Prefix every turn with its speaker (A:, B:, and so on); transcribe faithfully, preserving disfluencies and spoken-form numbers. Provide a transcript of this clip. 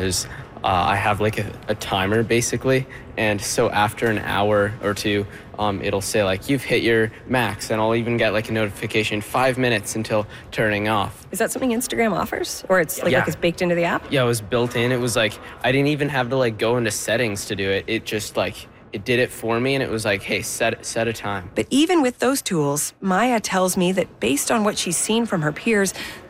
A: is uh, I have like a, a timer basically, and so after an hour or two, um, it'll say like you've hit your max, and I'll even get like a notification five minutes until turning off.
B: Is that something Instagram offers, or it's like,
A: Yeah.
B: like it's baked into the app?
A: Yeah, it was built in. It was like I didn't even have to like go into settings to do it. It just like it did it for me, and it was like, hey, set set a time.
B: But even with those tools, Maya tells me that based on what she's seen from her peers,